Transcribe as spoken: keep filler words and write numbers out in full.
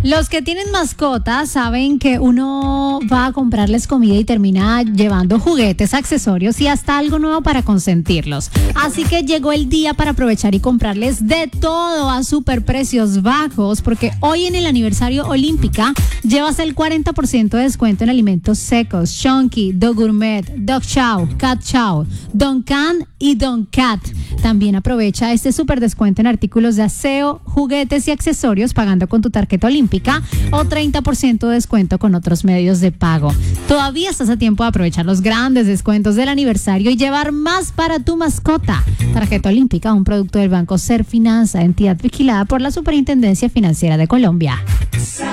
Los que tienen mascotas saben que uno va a comprarles comida y termina llevando juguetes, accesorios y hasta algo nuevo para consentirlos. Así que llegó el día para aprovechar y comprarles de todo a super precios bajos, porque hoy en el aniversario Olímpica llevas el cuarenta por ciento de descuento en alimentos secos, Chunky, Dog Gourmet, Dog Chow, Cat Chow, Don Can y Don Cat. También aprovecha este super descuento en artículos de aseo, juguetes y accesorios pagando con tu tarjeta Olímpica o treinta por ciento de descuento con otros medios de pago. Todavía estás a tiempo de aprovechar los grandes descuentos del aniversario y llevar más para tu mascota. Tarjeta Olímpica, un producto del Banco Ser Finanza, entidad vigilada por la Superintendencia Financiera de Colombia.